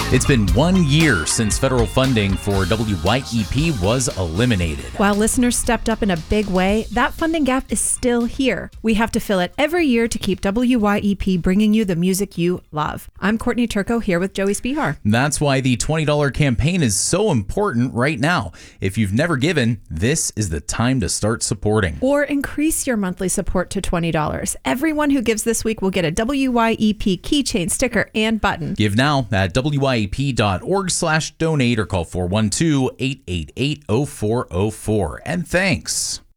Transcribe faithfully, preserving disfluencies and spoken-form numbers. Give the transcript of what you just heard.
It's been one year since federal funding for W Y E P was eliminated. While listeners stepped up in a big way, that funding gap is still here. We have to fill it every year to keep W Y E P bringing you the music you love. I'm Courtney Turco here with Joey Spihar. That's why the twenty dollars campaign is so important right now. If you've never given, this is the time to start supporting. Or increase your monthly support to twenty dollars. Everyone who gives this week will get a W Y E P keychain, sticker, and button. Give now at W Y E P dot org slash donate or call four one two, eight eight eight, zero four zero four. And thanks.